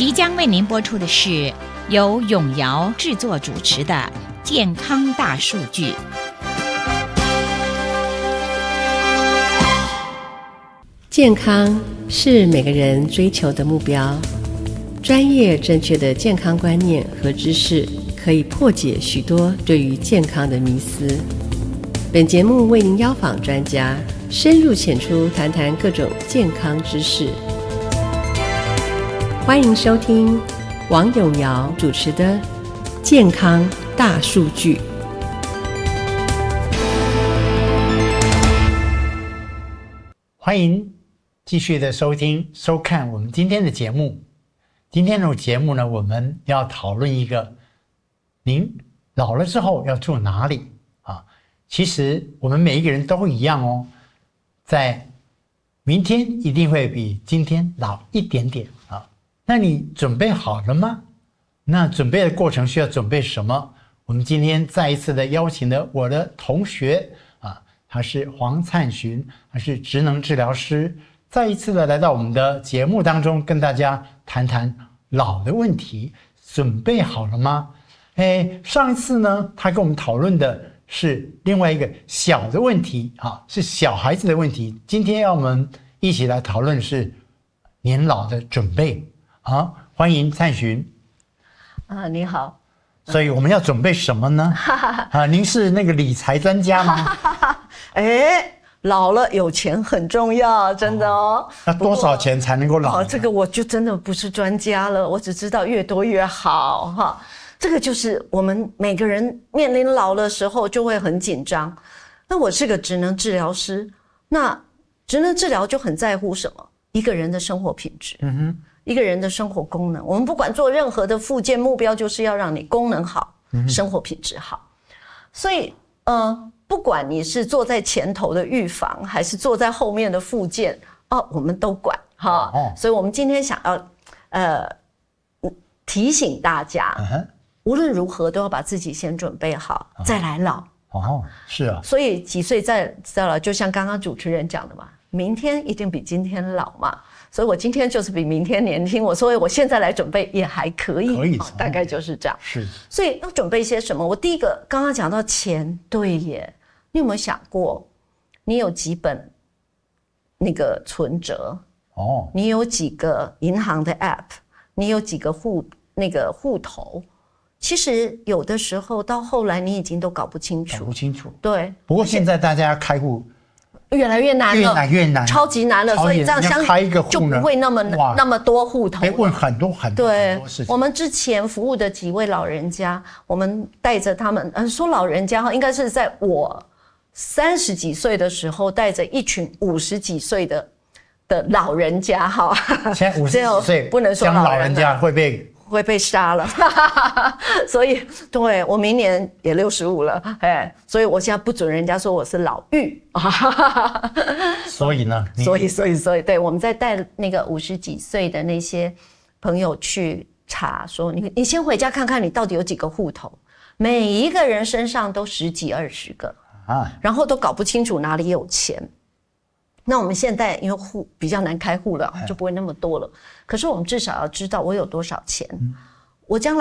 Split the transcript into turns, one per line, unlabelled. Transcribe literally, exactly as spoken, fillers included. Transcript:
即将为您播出的是由永尧制作主持的《健康大数据》。
健康是每个人追求的目标，专业正确的健康观念和知识可以破解许多对于健康的迷思。本节目为您邀访专家，深入浅出谈谈各种健康知识。欢迎收听王永尧主持的《健康大数据》。
欢迎继续的收听收看我们今天的节目。今天的节目呢，我们要讨论一个您老了之后要住哪里啊？其实我们每一个人都一样哦，在明天一定会比今天老一点点啊。那你准备好了吗？那准备的过程需要准备什么？我们今天再一次的邀请了我的同学啊，他是黄灿寻，他是职能治疗师，再一次的来到我们的节目当中，跟大家谈谈老的问题。准备好了吗？哎，上一次呢，他跟我们讨论的是另外一个小的问题啊，是小孩子的问题。今天要我们一起来讨论是年老的准备啊。欢迎灿寻
啊，你好。
所以我们要准备什么呢？啊，您是那个理财专家吗？
哎，老了有钱很重要，真的哦。
那多少钱才能够老？
哦，这个我就真的不是专家了，我只知道越多越好哈。这个就是我们每个人面临老的时候就会很紧张。那我是个职能治疗师，那职能治疗就很在乎什么？一个人的生活品质。嗯哼。一个人的生活功能，我们不管做任何的复健，目标就是要让你功能好，嗯、生活品质好。所以，呃，不管你是坐在前头的预防，还是坐在后面的复健，哦，我们都管哈。哦、所以我们今天想要，呃，提醒大家，嗯、无论如何都要把自己先准备好，哦、再来老。
哦，是啊。
所以几岁再再老，就像刚刚主持人讲的嘛，明天一定比今天老嘛。所以我今天就是比明天年轻，我所以我现在来准备也还可以，
可以、
哦，大概就是这样。
是，
所以要准备些什么？我第一个刚刚讲到钱，对耶，你有没有想过，你有几本那个存折？哦，你有几个银行的 app？ 你有几个户那个户头？其实有的时候到后来你已经都搞不清楚，
搞不清楚。
对。
不过现在大家要开户。
越来越难了，
越来越难，
超级难了，所以这样相
开一个户
就不会那么那么多户头，
得问很多很多
对
很多事情。
我们之前服务的几位老人家，我们带着他们，嗯，说老人家哈，应该是在我三十几岁的时候，带着一群五十几岁的的老人家哈。
现在五十几岁
不能说
老人，老人家会被。
会被杀了，所以对我明年也六十五了，哎，所以我现在不准人家说我是老妪，
所以呢，
所以所以所以，对，我们在带那个五十几岁的那些朋友去查，说你你先回家看看你到底有几个户头，每一个人身上都十几二十个啊，然后都搞不清楚哪里有钱。那我们现在因为户比较难开户了，就不会那么多了。可是我们至少要知道我有多少钱，嗯、我将来